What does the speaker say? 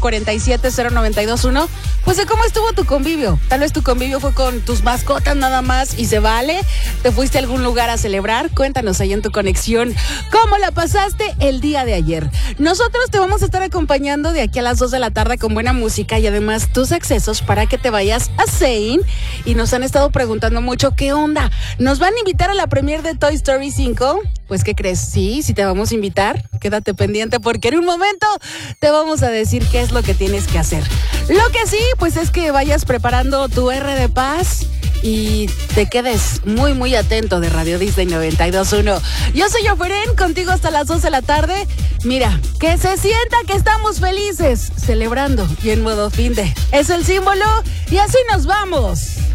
477-092-1, pues de cómo estuvo tu convivio. Tal vez tu convivio fue con tus mascotas nada más y se vale. ¿Te fuiste a algún lugar a celebrar? Cuéntanos ahí en tu conexión cómo la pasaste el día de ayer. Nosotros te vamos a estar acompañando de aquí a las 2 de la tarde con buena música y además tus accesos para que te vayas a Zane. Y nos han estado preguntando mucho, ¿qué onda? ¿Nos van a invitar a la premiere de Toy Story 5? Pues, ¿qué crees? Sí te vamos a invitar. Quédate pendiente porque en un momento te vamos a decir qué es lo que tienes que hacer. Lo que sí, pues es que vayas preparando tu R de paz y te quedes muy, muy atento de Radio Disney 92.1. Yo soy Oferén, contigo hasta las 2 de la tarde. Mira, que se sienta que estamos felices, celebrando y en modo finde. Es el símbolo y así nos vamos.